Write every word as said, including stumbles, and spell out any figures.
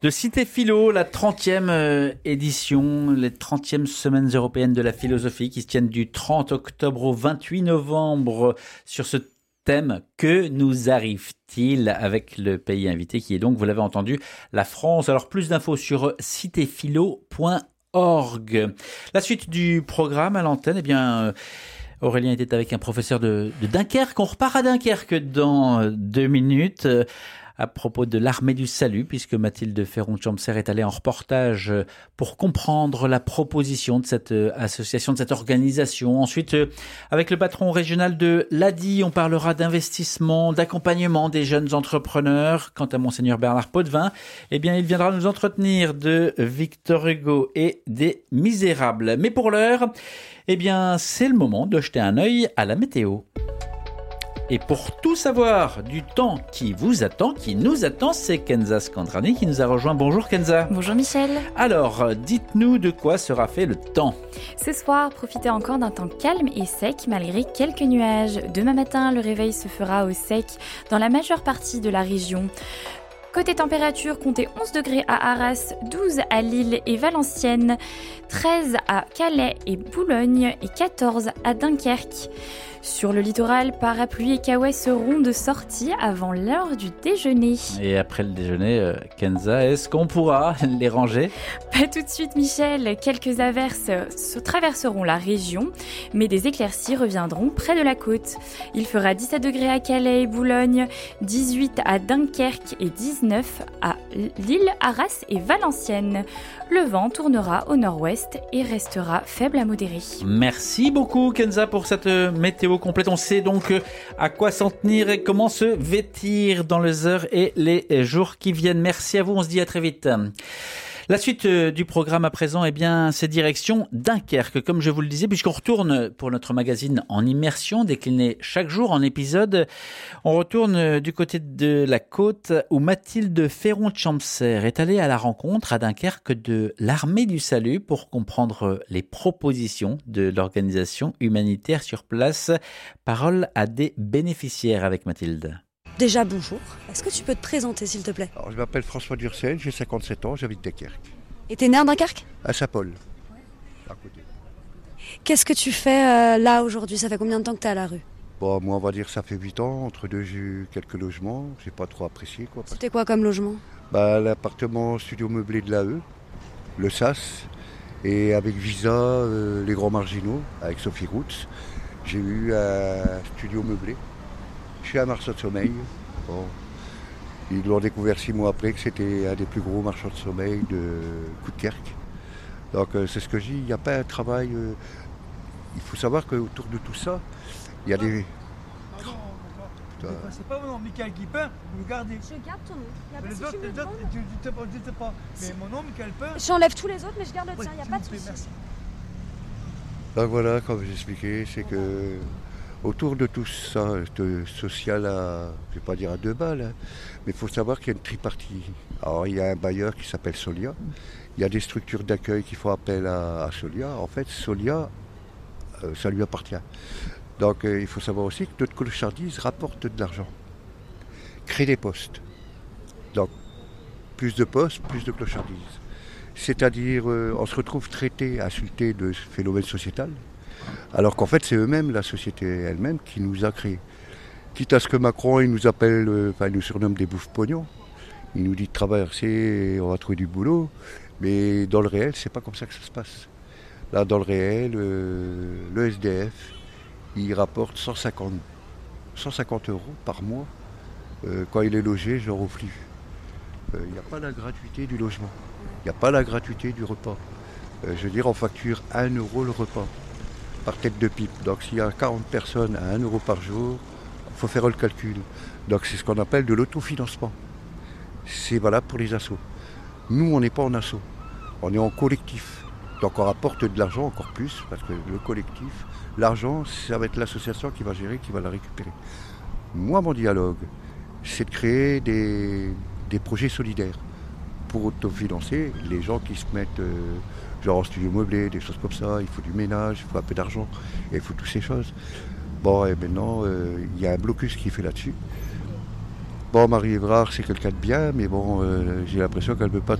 De Cité Philo, la trentième euh, édition, les trentièmes semaines européennes de la philosophie qui se tiennent du trente octobre au vingt-huit novembre sur ce thème « Que nous arrive-t-il ?» avec le pays invité qui est donc, vous l'avez entendu, la France. Alors plus d'infos sur cité philo point org. La suite du programme à l'antenne, eh bien... Euh, Aurélien était avec un professeur de, de Dunkerque. On repart à Dunkerque dans deux minutes euh, à propos de l'armée du salut, puisque Mathilde Ferron-Champser est allée en reportage pour comprendre la proposition de cette association, de cette organisation. Ensuite, euh, avec le patron régional de l'A D I, on parlera d'investissement, d'accompagnement des jeunes entrepreneurs. Quant à Monseigneur Bernard Potvin, eh bien, il viendra nous entretenir de Victor Hugo et des Misérables. Mais pour l'heure, eh bien, c'est le moment de jeter un œil à la météo. Et pour tout savoir du temps qui vous attend, qui nous attend, c'est Kenza Scandrani qui nous a rejoint. Bonjour Kenza. Bonjour Michel. Alors, dites-nous de quoi sera fait le temps. Ce soir, profitez encore d'un temps calme et sec malgré quelques nuages. Demain matin, le réveil se fera au sec dans la majeure partie de la région. Côté température, comptez onze degrés à Arras, douze à Lille et Valenciennes, treize à Calais et Boulogne et quatorze à Dunkerque. Sur le littoral, parapluie et caouet seront de sortie avant l'heure du déjeuner. Et après le déjeuner, euh, Kenza, est-ce qu'on pourra les ranger ? Pas tout de suite Michel, quelques averses se traverseront la région, mais des éclaircies reviendront près de la côte. Il fera dix-sept degrés à Calais et Boulogne, dix-huit à Dunkerque et dix-neuf à Lille, Arras et Valenciennes. Le vent tournera au nord-ouest et restera faible à modéré. Merci beaucoup Kenza pour cette météo complète. On sait donc à quoi s'en tenir et comment se vêtir dans les heures et les jours qui viennent. Merci à vous, on se dit à très vite. La suite du programme à présent, eh bien, c'est direction Dunkerque, comme je vous le disais, puisqu'on retourne pour notre magazine en immersion, décliné chaque jour en épisode. On retourne du côté de la côte où Mathilde Ferron-Champser est allée à la rencontre à Dunkerque de l'Armée du Salut pour comprendre les propositions de l'organisation humanitaire sur place. Parole à des bénéficiaires avec Mathilde. Déjà bonjour, est-ce que tu peux te présenter s'il te plaît ? Alors, je m'appelle François Durcel, j'ai cinquante-sept ans, j'habite Dunkerque. Et t'es né à Dunkerque ? À Saint-Paul, à côté. Qu'est-ce que tu fais euh, là aujourd'hui ? Ça fait combien de temps que t'es à la rue ? Bon, moi on va dire ça fait huit ans, entre deux j'ai eu quelques logements, j'ai pas trop apprécié quoi. C'était quoi comme logement ? Bah, l'appartement studio meublé de l'A E, le S A S, et avec Visa, euh, les grands marginaux, avec Sophie Roots, j'ai eu un studio meublé. Je suis un marchand de sommeil. Bon. Ils l'ont découvert six mois après que c'était un des plus gros marchands de sommeil de Coudekerque. Donc euh, c'est ce que je dis, il n'y a pas un travail. Euh, il faut savoir qu'autour de tout ça, il y a des. Pardon, pardon. C'est pas mon nom, Michael Guipin, vous le gardez. Je garde ton nom. Y a pas Les si autres, tu me les autres, demandes. tu ne sais pas, je sais pas. Mais mon nom, Michael Guipin. J'enlève tous les autres, mais je garde le Oui, tien, y a s'il pas vous de plaît, souci. merci. Donc voilà, comme j'expliquais, c'est que autour de tout ça, de social à, je ne vais pas dire à deux balles, hein, mais il faut savoir qu'il y a une tripartie. Alors il y a un bailleur qui s'appelle Solia, il y a des structures d'accueil qui font appel à, à Solia. En fait, Solia, euh, ça lui appartient. Donc euh, il faut savoir aussi que notre clochardise rapporte de l'argent, crée des postes. Donc plus de postes, plus de clochardise. C'est-à-dire, euh, on se retrouve traité, insulté de ce phénomène sociétal, alors qu'en fait, c'est eux-mêmes, la société elle-même, qui nous a créés. Quitte à ce que Macron, il nous appelle, euh, enfin, il nous surnomme des bouffes-pognons. Il nous dit de traverser et on va trouver du boulot. Mais dans le réel, c'est pas comme ça que ça se passe. Là, dans le réel, euh, le S D F, il rapporte cent cinquante, cent cinquante euros par mois euh, quand il est logé, genre au flux. Il euh, n'y a pas la gratuité du logement. Il n'y a pas la gratuité du repas. Euh, je veux dire, on facture un euro le repas par tête de pipe. Donc s'il y a quarante personnes à un euro par jour, il faut faire le calcul. Donc c'est ce qu'on appelle de l'autofinancement. C'est valable pour les assos. Nous, on n'est pas en asso. On est en collectif. Donc on rapporte de l'argent encore plus, parce que le collectif, l'argent, ça va être l'association qui va gérer, qui va la récupérer. Moi, mon dialogue, c'est de créer des, des projets solidaires pour autofinancer les gens qui se mettent euh, genre en studio meublé, des choses comme ça. Il faut du ménage, il faut un peu d'argent, et il faut toutes ces choses. Bon, et maintenant, il euh, y a un blocus qui est fait là-dessus. Bon, Marie Évrard, c'est quelqu'un de bien, mais bon, euh, j'ai l'impression qu'elle ne veut pas